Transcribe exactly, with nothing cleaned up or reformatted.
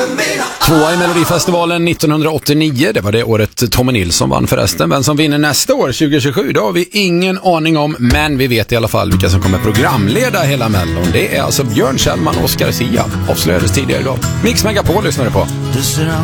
Tvåa i Melodifestivalen nittonhundraåttionio, det var det året Tommy Nilsson vann förresten. Men som vinner nästa år, tjugohundratjugosju, då har vi ingen aning om, men vi vet i alla fall vilka som kommer programleda hela Mellon. Det är alltså Björn Kjellman och Oscar Sia, avslöjades tidigare idag. Mix Megapol lyssnar du på.